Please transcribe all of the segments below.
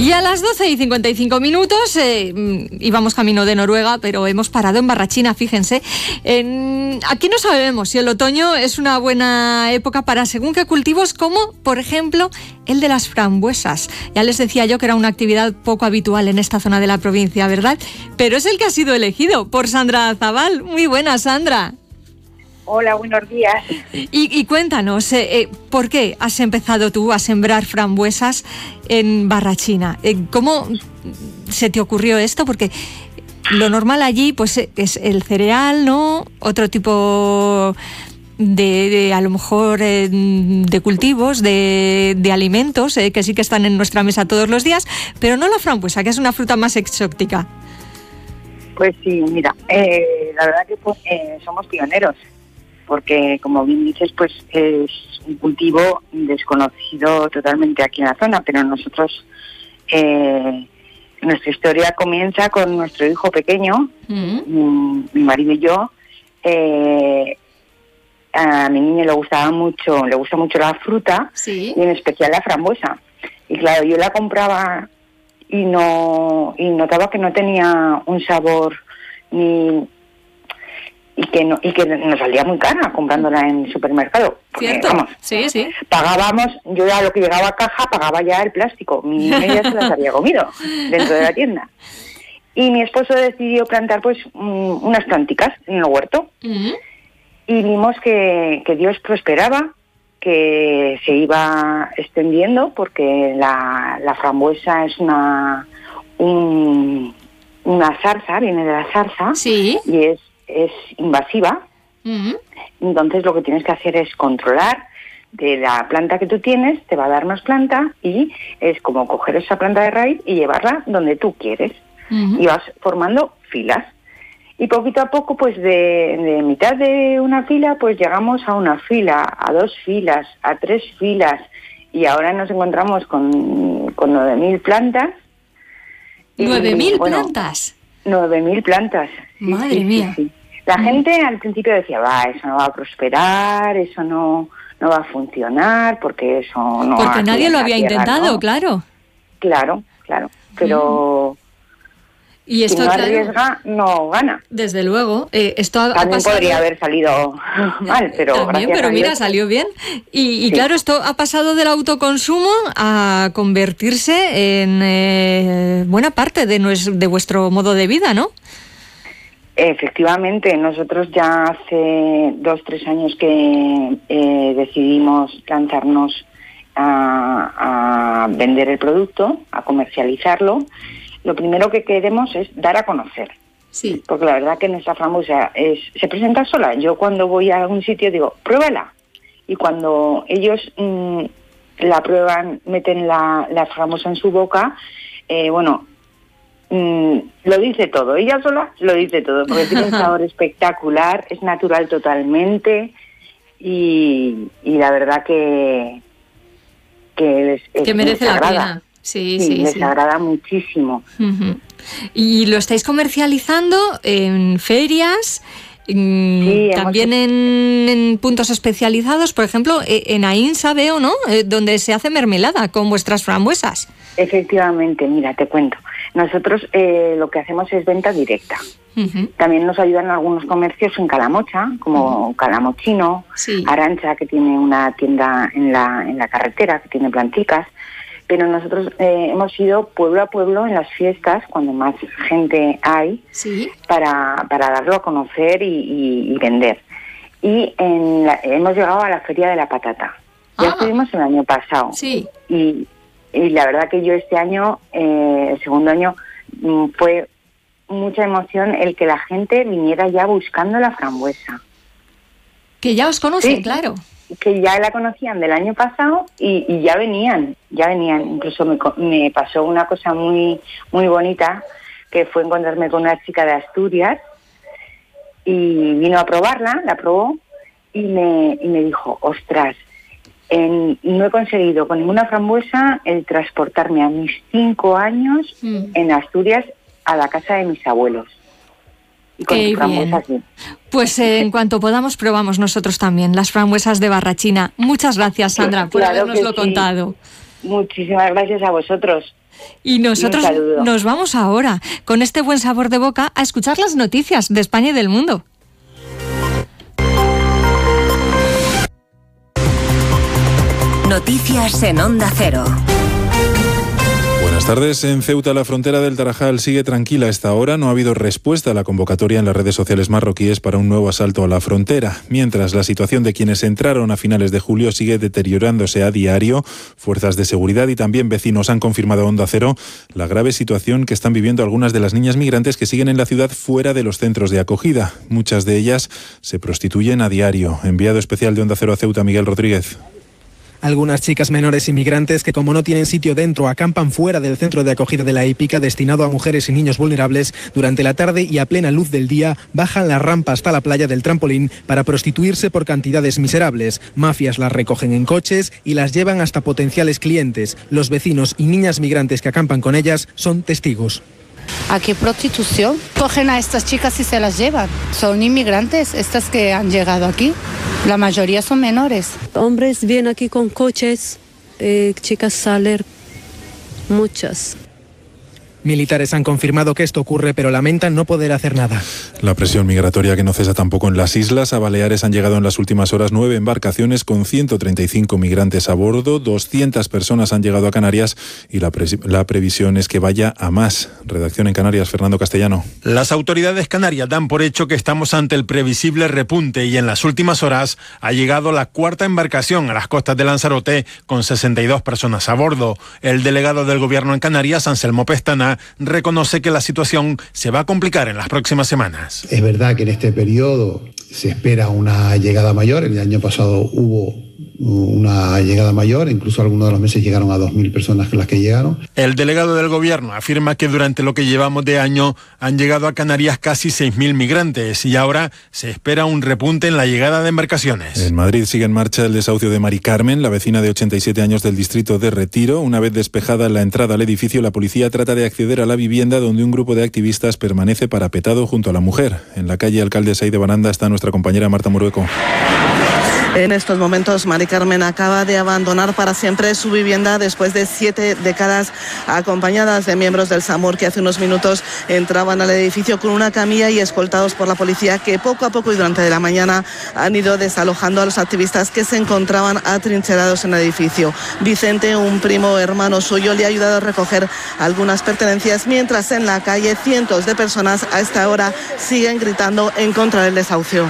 Y a las 12:55 íbamos camino de Noruega, pero hemos parado en Barrachina, fíjense. Aquí no sabemos si el otoño es una buena época para según qué cultivos, como por ejemplo el de las frambuesas. Ya les decía yo que era una actividad poco habitual en esta zona de la provincia, ¿verdad? Pero es el que ha sido elegido por Sandra Zabal. Muy buena, Sandra. Hola, buenos días. Y cuéntanos, ¿por qué has empezado tú a sembrar frambuesas en Barrachina? ¿Cómo se te ocurrió esto? Porque lo normal allí pues es el cereal, ¿no? Otro tipo de a lo mejor de cultivos, de alimentos que sí que están en nuestra mesa todos los días, pero no la frambuesa, que es una fruta más exótica. Pues sí, mira, la verdad que somos pioneros, porque como bien dices, pues es un cultivo desconocido totalmente aquí en la zona, pero nosotros, nuestra historia comienza con nuestro hijo pequeño, mi marido y yo. A mi niño le gusta mucho la fruta, ¿Sí? Y en especial la frambuesa. Y claro, yo la compraba y notaba que no tenía un sabor y que nos salía muy cara comprándola en el supermercado. Porque, ¿Cierto? Vamos, Sí. pagábamos, yo ya lo que llegaba a caja pagaba ya el plástico. Mi niño ya se las había comido dentro de la tienda. Y mi esposo decidió plantar pues unas planticas en el huerto. Y vimos que Dios prosperaba, que se iba extendiendo, porque la frambuesa es una zarza, viene de la zarza, Sí. y es invasiva. Entonces lo que tienes que hacer es controlar de la planta que tú tienes, te va a dar más planta, y es como coger esa planta de raíz y llevarla donde tú quieres. Y vas formando filas. Y poquito a poco, pues de mitad de una fila, pues llegamos a una fila, a 2 filas, a 3 filas, y ahora nos encontramos con 9.000 plantas. 9.000 plantas. 9.000 plantas. Sí, Madre mía. Sí. La gente al principio decía, eso no va a prosperar, eso no va a funcionar, porque eso no... Porque nadie lo había tierra, intentado, ¿no? claro. Claro, pero... Y esto, si no claro, arriesga, no gana. desde luego. Esto ha También pasado... podría haber salido mal, pero también, pero mira, salió bien. Y Sí. claro, esto ha pasado del autoconsumo a convertirse en buena parte de vuestro modo de vida, ¿no? Efectivamente, nosotros ya hace 2-3 años que decidimos lanzarnos a vender el producto, a comercializarlo. Lo primero que queremos es dar a conocer. Sí. Porque la verdad que nuestra frambuesa se presenta sola. Yo cuando voy a algún sitio digo, pruébala. Y cuando ellos la prueban, meten la frambuesa en su boca, lo dice todo. Ella sola lo dice todo, porque tiene un sabor espectacular, es natural totalmente, y la verdad que merece la agrada. pena. Sí. Les agrada muchísimo. ¿Y lo estáis comercializando en ferias? Sí, también en puntos especializados, por ejemplo, en Ainsa veo, ¿no? Donde se hace mermelada con vuestras frambuesas. Efectivamente, mira, te cuento. Nosotros lo que hacemos es venta directa. También nos ayudan algunos comercios en Calamocha, como Calamochino, Sí. Arantxa, que tiene una tienda en la carretera, que tiene planticas. Pero nosotros hemos ido pueblo a pueblo en las fiestas, cuando más gente hay, Sí. para darlo a conocer y vender. Y hemos llegado a la Feria de la Patata. Ya estuvimos el año pasado. Sí. Y la verdad que yo este año, el segundo año, fue mucha emoción el que la gente viniera ya buscando la frambuesa. Que ya os conocen, Sí. claro. Que ya la conocían del año pasado y ya venían. Incluso me pasó una cosa muy muy bonita, que fue encontrarme con una chica de Asturias y vino a probarla, la probó y me dijo, ostras, no he conseguido con ninguna frambuesa el transportarme a mis 5 años en Asturias a la casa de mis abuelos. Y con Qué frambuesas bien. Pues en cuanto podamos probamos nosotros también las frambuesas de Barrachina. Muchas gracias, Sandra, por Claro habernoslo que sí. contado. Muchísimas gracias a vosotros. Y nosotros nos vamos ahora, con este buen sabor de boca, a escuchar las noticias de España y del mundo. Noticias en Onda Cero. Buenas tardes. En Ceuta, la frontera del Tarajal sigue tranquila a esta hora. No ha habido respuesta a la convocatoria en las redes sociales marroquíes para un nuevo asalto a la frontera. Mientras, la situación de quienes entraron a finales de julio sigue deteriorándose a diario. Fuerzas de seguridad y también vecinos han confirmado a Onda Cero la grave situación que están viviendo algunas de las niñas migrantes que siguen en la ciudad fuera de los centros de acogida. Muchas de ellas se prostituyen a diario. Enviado especial de Onda Cero a Ceuta, Miguel Rodríguez. Algunas chicas menores inmigrantes que, como no tienen sitio dentro, acampan fuera del centro de acogida de la Hípica destinado a mujeres y niños vulnerables. Durante la tarde y a plena luz del día bajan la rampa hasta la playa del Trampolín para prostituirse por cantidades miserables. Mafias las recogen en coches y las llevan hasta potenciales clientes. Los vecinos y niñas migrantes que acampan con ellas son testigos. Aquí prostitución. Cogen a estas chicas y se las llevan. Son inmigrantes, estas que han llegado aquí. La mayoría son menores. Hombres vienen aquí con coches, chicas salen, muchas. Militares han confirmado que esto ocurre, pero lamentan no poder hacer nada. La presión migratoria que no cesa tampoco en las islas. A Baleares han llegado en las últimas horas 9 embarcaciones con 135 migrantes a bordo. 200 personas han llegado a Canarias y la previsión es que vaya a más. Redacción en Canarias, Fernando Castellano. Las autoridades canarias dan por hecho que estamos ante el previsible repunte y en las últimas horas ha llegado la cuarta embarcación a las costas de Lanzarote con 62 personas a bordo. El delegado del Gobierno en Canarias, Anselmo Pestana, reconoce que la situación se va a complicar en las próximas semanas. Es verdad que en este periodo se espera una llegada mayor. El año pasado hubo una llegada mayor, incluso algunos de los meses llegaron a 2.000 personas las que llegaron. El delegado del Gobierno afirma que durante lo que llevamos de año han llegado a Canarias casi 6.000 migrantes y ahora se espera un repunte en la llegada de embarcaciones. En Madrid sigue en marcha el desahucio de Mari Carmen, la vecina de 87 años del distrito de Retiro. Una vez despejada la entrada al edificio, la policía trata de acceder a la vivienda donde un grupo de activistas permanece parapetado junto a la mujer. En la calle Alcalde Saiz de Baranda está nuestra compañera Marta Morueco. En estos momentos, Mari Carmen acaba de abandonar para siempre su vivienda después de 7 décadas, acompañadas de miembros del SAMUR que hace unos minutos entraban al edificio con una camilla y escoltados por la policía, que poco a poco y durante la mañana han ido desalojando a los activistas que se encontraban atrincherados en el edificio. Vicente, un primo hermano suyo, le ha ayudado a recoger algunas pertenencias, mientras en la calle cientos de personas a esta hora siguen gritando en contra del desahucio.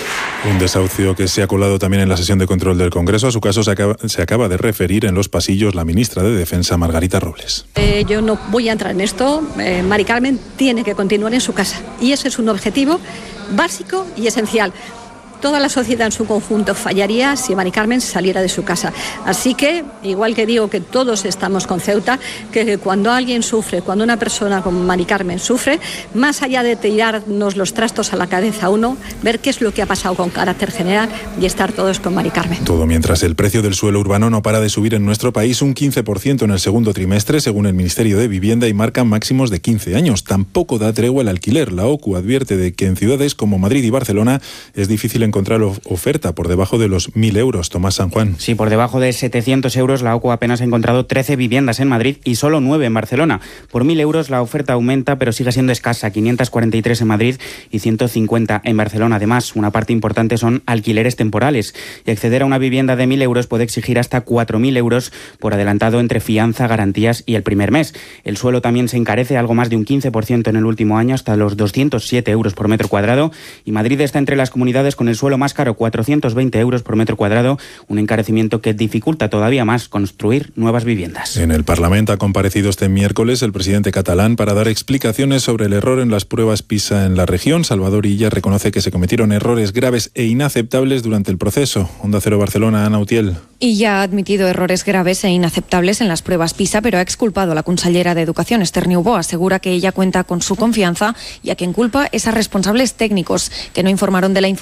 Un desahucio que se ha colado también en la sesión de control del Congreso. A su caso se acaba de referir en los pasillos la ministra de Defensa, Margarita Robles. Yo no voy a entrar en esto. Mari Carmen tiene que continuar en su casa y ese es un objetivo básico y esencial. Toda la sociedad en su conjunto fallaría si Mari Carmen saliera de su casa. Así que, igual que digo que todos estamos con Ceuta, que cuando alguien sufre, cuando una persona como Mari Carmen sufre, más allá de tirarnos los trastos a la cabeza uno, ver qué es lo que ha pasado con carácter general y estar todos con Mari Carmen. Todo mientras el precio del suelo urbano no para de subir en nuestro país un 15% en el segundo trimestre, según el Ministerio de Vivienda, y marca máximos de 15 años. Tampoco da tregua el alquiler. La OCU advierte de que en ciudades como Madrid y Barcelona es difícil encontrar oferta por debajo de los 1.000 euros. Tomás San Juan. Sí, por debajo de 700 euros la OCU apenas ha encontrado 13 viviendas en Madrid y solo 9 en Barcelona. Por 1.000 euros la oferta aumenta, pero sigue siendo escasa. 543 en Madrid y 150 en Barcelona. Además, una parte importante son alquileres temporales. Y acceder a una vivienda de 1.000 euros puede exigir hasta 4.000 euros por adelantado entre fianza, garantías y el primer mes. El suelo también se encarece algo más de un 15% en el último año, hasta los 207 euros por metro cuadrado. Y Madrid está entre las comunidades con el suelo más caro, 420 euros por metro cuadrado, un encarecimiento que dificulta todavía más construir nuevas viviendas. En el Parlamento ha comparecido este miércoles el presidente catalán para dar explicaciones sobre el error en las pruebas PISA en la región. Salvador Illa reconoce que se cometieron errores graves e inaceptables durante el proceso. Onda Cero Barcelona, Ana Utiel. Illa ha admitido errores graves e inaceptables en las pruebas PISA, pero ha exculpado a la consellera de Educación, Esther Niubó. Asegura que ella cuenta con su confianza y a quien culpa es a responsables técnicos que no informaron de la incidencia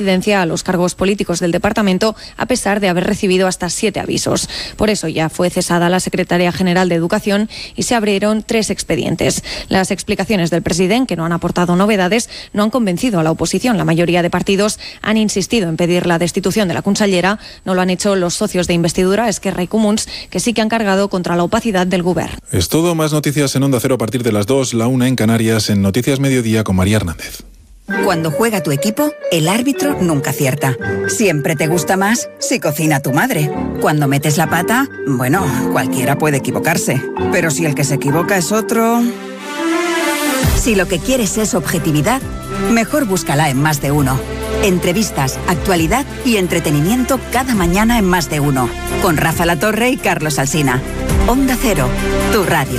a los cargos políticos del departamento, a pesar de haber recibido hasta 7 avisos. Por eso ya fue cesada la secretaria general de Educación y se abrieron 3 expedientes. Las explicaciones del presidente, que no han aportado novedades, no han convencido a la oposición. La mayoría de partidos han insistido en pedir la destitución de la consellera. No lo han hecho los socios de investidura, Esquerra y Comuns, que sí que han cargado contra la opacidad del Govern. Es todo. Más noticias en Onda Cero a partir de las 2, la 1 en Canarias, en Noticias Mediodía con María Hernández. Cuando juega tu equipo, el árbitro nunca acierta. Siempre te gusta más si cocina tu madre. Cuando metes la pata, bueno, cualquiera puede equivocarse. Pero si el que se equivoca es otro... Si lo que quieres es objetividad, mejor búscala en Más de Uno. Entrevistas, actualidad y entretenimiento cada mañana en Más de Uno. Con Rafa Latorre y Carlos Alsina. Onda Cero, tu radio.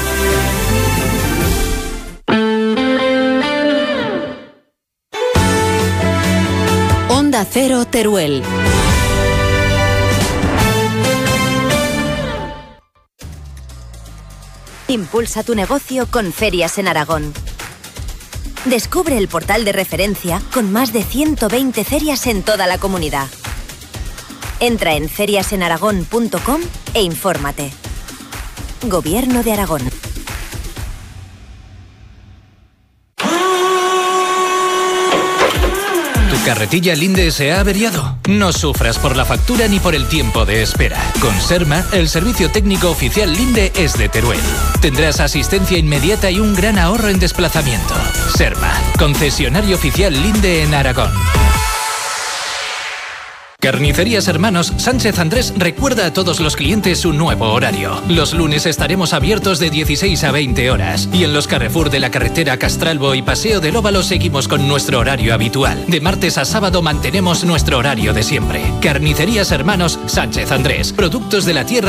Onda Cero Teruel. Impulsa tu negocio con Ferias en Aragón. Descubre el portal de referencia con más de 120 ferias en toda la comunidad. Entra en feriasenaragón.com e infórmate. Gobierno de Aragón. ¿Carretilla Linde se ha averiado? No sufras por la factura ni por el tiempo de espera. Con Serma, el servicio técnico oficial Linde es de Teruel. Tendrás asistencia inmediata y un gran ahorro en desplazamiento. Serma, concesionario oficial Linde en Aragón. Carnicerías Hermanos Sánchez Andrés recuerda a todos los clientes su nuevo horario. Los lunes estaremos abiertos de 16 a 20 horas y en los Carrefour de la carretera Castralbo y Paseo del Óvalo seguimos con nuestro horario habitual. De martes a sábado mantenemos nuestro horario de siempre. Carnicerías Hermanos Sánchez Andrés, productos de la tierra